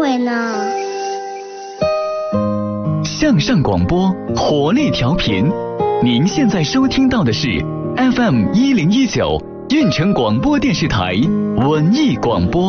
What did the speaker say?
会呢？ 向上广播，活力调频。您现在收听到的是 FM1019 运城广播电视台文艺广播。